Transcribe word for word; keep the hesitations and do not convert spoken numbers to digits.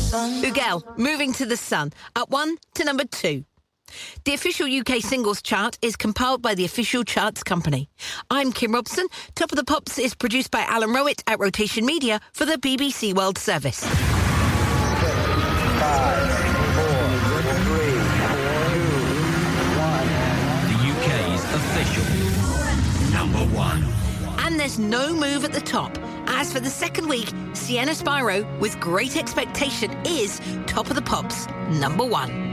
Ugel, Moving to the Sun, up one to number two. The official U K singles chart is compiled by the Official Charts Company. I'm Kim Robson. Top of the Pops is produced by Alan Rowett at Rotation Media for the B B C World Service. Five, four, three, two, one. The U K's official number one. And there's no move at the top. As for the second week, Sienna Spyro, with Great Expectation, is Top of the Pops number one.